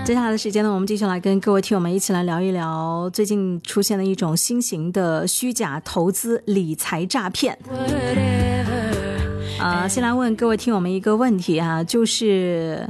接下来的时间呢，我们继续来跟各位听友们一起来聊一聊最近出现的一种新型的虚假投资理财诈骗。先来问各位听友们一个问题啊，就是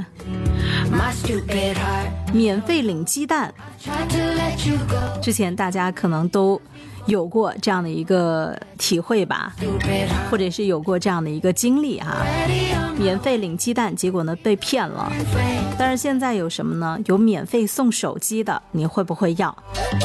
免费领鸡蛋，之前大家可能都有过这样的一个体会吧，或者是有过这样的一个经历哈。免费领鸡蛋，结果呢被骗了。但是现在有什么呢？有免费送手机的，你会不会要？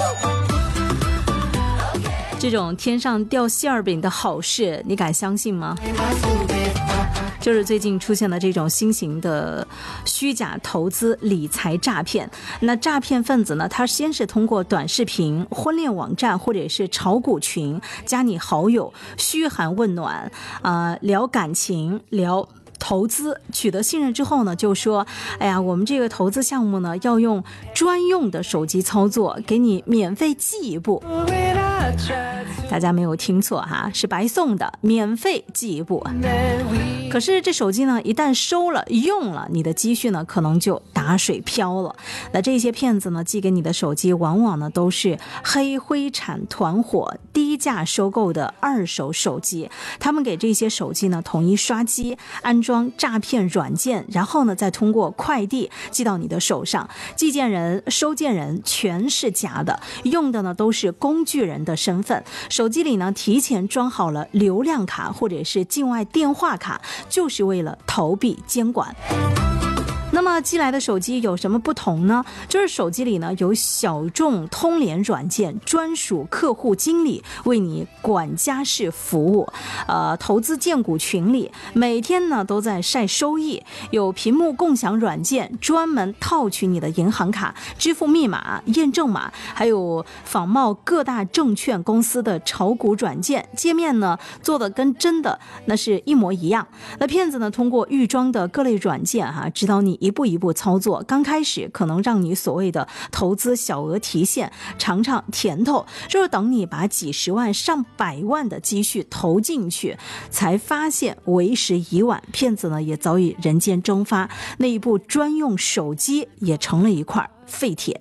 这种天上掉馅儿饼的好事，你敢相信吗？就是最近出现的这种新型的虚假投资理财诈骗。那诈骗分子呢，他先是通过短视频、婚恋网站或者是炒股群加你好友，嘘寒问暖，聊感情，聊投资，取得信任之后呢，就说哎呀，我们这个投资项目呢要用专用的手机操作，给你免费寄一部。大家没有听错哈，是白送的，免费寄一部。可是这手机呢，一旦收了用了，你的积蓄呢可能就打水漂了。那这些骗子呢寄给你的手机，往往呢都是黑灰产团伙低价收购的二手手机。他们给这些手机呢统一刷机，安装诈骗软件，然后呢再通过快递寄到你的手上。寄件人、收件人全是假的，用的呢都是工具人的身份。手机里呢提前装好了流量卡或者是境外电话卡，就是为了逃避监管。那么寄来的手机有什么不同呢？就是手机里呢有小众通联软件，专属客户经理为你管家式服务。投资荐股群里每天呢都在晒收益，有屏幕共享软件专门套取你的银行卡、支付密码、验证码，还有仿冒各大证券公司的炒股软件，界面呢做的跟真的那是一模一样。那骗子呢通过预装的各类软件指导你一步一步操作，刚开始可能让你所谓的投资小额提现尝尝甜头，就是等你把几十万上百万的积蓄投进去，才发现为时已晚，骗子呢也早已人间蒸发，那一部专用手机也成了一块废铁。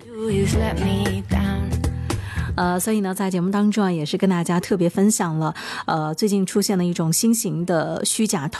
所以呢在节目当中也是跟大家特别分享了最近出现的一种新型的虚假投